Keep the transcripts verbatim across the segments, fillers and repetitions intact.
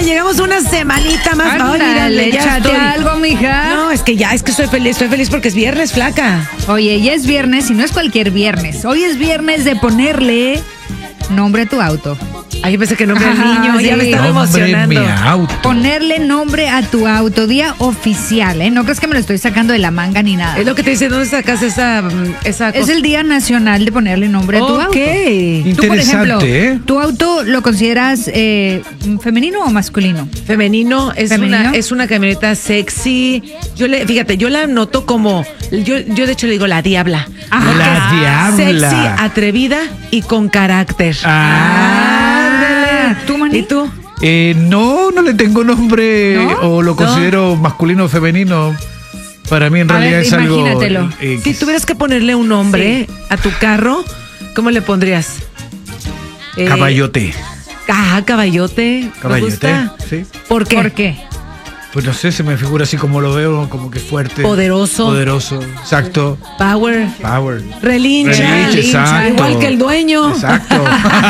Oigan, llegamos una semanita más. Ándale, échate algo, mija. No, es que ya, es que estoy feliz, estoy feliz porque es viernes, flaca. Oye, ya es viernes y no es cualquier viernes. Hoy es viernes de ponerle nombre a tu auto. Ay, yo pensé que nombre al Ajá, niño, sí. ya me estaba Nombre emocionando. mi auto. Ponerle nombre a tu auto, día oficial, ¿eh? No crees que me lo estoy sacando de la manga ni nada. Es lo que te dice, ¿dónde sacas esa, mm, esa cosa? Es el Día Nacional de ponerle nombre a tu auto. Ok. Tú, por ejemplo, Interesante, ¿eh? ¿tu auto lo consideras eh, femenino o masculino? Femenino, es ¿Femenino? una es una camioneta sexy. Yo le, fíjate, yo la noto como, yo, yo de hecho le digo la diabla. Ajá. La diabla. Sexy, atrevida y con carácter. Ah. ¿Tú, Manny? ¿Y tú? Eh, no, no le tengo nombre ¿No? o lo ¿No? considero masculino o femenino. Para mí en A realidad ver, es algo. imagínatelo. eh, Si tuvieras que ponerle un nombre a tu carro, ¿cómo le pondrías? Eh, Caballote. Ah, caballote. ¿Me Caballote, gusta? sí. ¿Por qué? ¿Por qué? Pues no sé, se me figura así como lo veo, como que fuerte. Poderoso. Poderoso, exacto. Power. Power. Relincha. Relincha, exacto. Igual que el dueño. Exacto.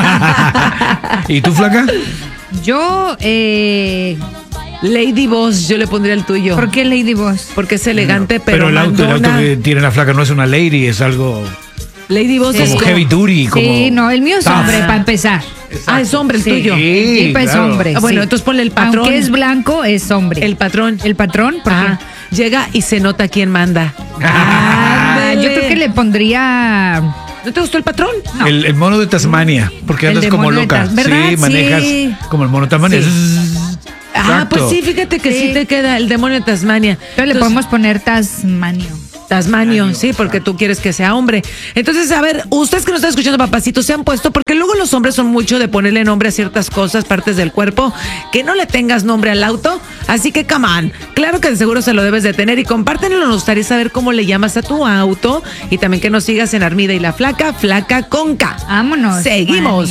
¿Y tú, flaca? Yo, eh, Lady Boss, yo le pondría el tuyo. ¿por qué Lady Boss? Porque es elegante, pero, Pero el auto, el auto mandona. que tiene la flaca no es una lady, es algo Lady Boss Sí. es como como... heavy duty, como. Sí, no, el mío es tough. hombre, para empezar. Ah, es hombre el Sí. tuyo. Sí, Jeep es claro. hombre. Ah, bueno, sí. entonces ponle el patrón. Aunque es blanco, es hombre. El patrón. ¿El patrón? ¿Por Ajá. qué? Llega y se nota quién manda. Ah, Ándale. yo creo que le pondría... ¿No te gustó el patrón? No. El, el mono de Tasmania, porque El andas de como mono de loca. Tas- ¿verdad? Sí, manejas Sí. como el mono de Tasmania. Sí. Zzz. Ah, Exacto. pues sí, fíjate que sí, Sí. te queda el demonio de Tasmania. Entonces le Entonces, podemos poner Tasmanio. Tasmanio, sí, porque tú quieres que sea hombre. Entonces, a ver, ustedes que nos están escuchando, papacitos, se han puesto, porque luego los hombres son mucho de ponerle nombre a ciertas cosas, partes del cuerpo, que no le tengas nombre al auto. Así que, come on, claro que de seguro se lo debes de tener y compártenlo. Nos gustaría saber cómo le llamas a tu auto y también que nos sigas en Armida y la Flaca, Flaca con K. Vámonos. Seguimos.